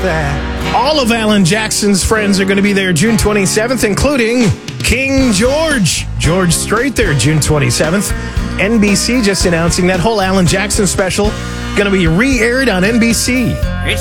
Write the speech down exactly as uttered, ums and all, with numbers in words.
that. All of Alan Jackson's friends are going to be there June twenty-seventh, including King George. George Strait there June twenty-seventh. N B C just announcing that whole Alan Jackson special going to be re-aired on N B C. It's